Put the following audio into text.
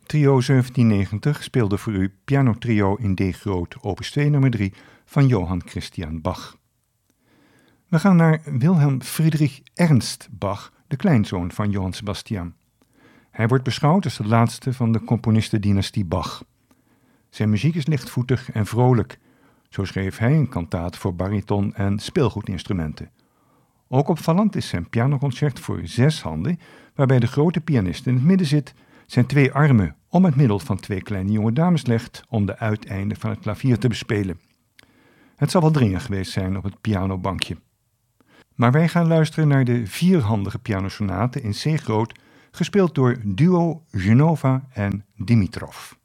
Trio 1790 speelde voor u pianotrio in D groot opus 2 nummer 3 van Johann Christian Bach. We gaan naar Wilhelm Friedrich Ernst Bach, de kleinzoon van Johann Sebastian. Hij wordt beschouwd als de laatste van de componistendynastie Bach. Zijn muziek is lichtvoetig en vrolijk. Zo schreef hij een kantaat voor bariton en speelgoedinstrumenten. Ook opvallend is zijn pianoconcert voor 6 handen, waarbij de grote pianist in het midden zit, zijn 2 armen om het middel van 2 kleine jonge dames legt om de uiteinden van het klavier te bespelen. Het zal wel dringend geweest zijn op het pianobankje. Maar wij gaan luisteren naar de 4-handige pianosonate in C groot, gespeeld door duo Genova en Dimitrov.